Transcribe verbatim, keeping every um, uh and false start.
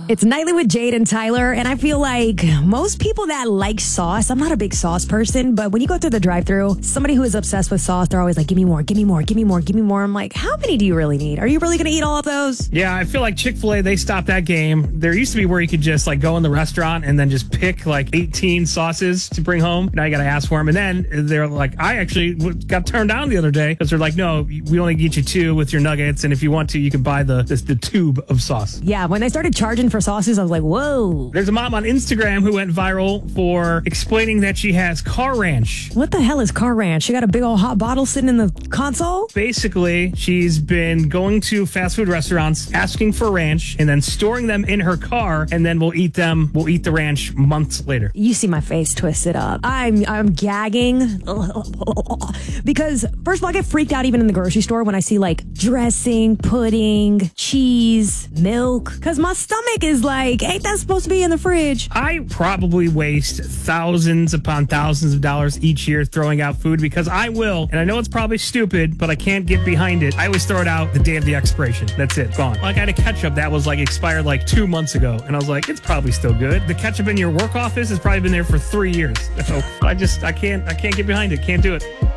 It's Nightly with Jade and Tyler, and I feel like most people that like sauce, I'm not a big sauce person, but when you go through the drive-thru, somebody who is obsessed with sauce, they're always like, give me more, give me more, give me more, give me more. I'm like, how many do you really need? Are you really going to eat all of those? Yeah, I feel like Chick-fil-A, they stopped that game. There used to be where you could just like go in the restaurant and then just pick like eighteen sauces to bring home. Now you got to ask for them. And then they're like, I actually got turned down the other day because they're like, no, we only get you two with your nuggets. And if you want to, you can buy the, the, the tube of sauce. Yeah, when they started charging for sauces, I was like, whoa. There's a mom on Instagram who went viral for explaining that she has Car Ranch. What the hell is Car Ranch? She got a big old hot bottle sitting in the console? Basically, she's been going to fast food restaurants, asking for ranch, and then storing them in her car, and then we'll eat them. We'll eat the ranch months later. You see my face twisted up. I'm I'm gagging because first of all, I get freaked out even in the grocery store when I see like dressing, pudding, cheese, milk, because my stomach is like, ain't that supposed to be in the fridge? I probably waste thousands upon thousands of dollars each year throwing out food because I will, and I know it's probably stupid, but I can't get behind it. I always throw it out the day of the expiration. That's it, gone. Like I had a ketchup that was like expired like two months ago, and I was like, it's probably still good. The ketchup in your work office has probably been there for three years. So I just, I can't, I can't get behind it. Can't do it.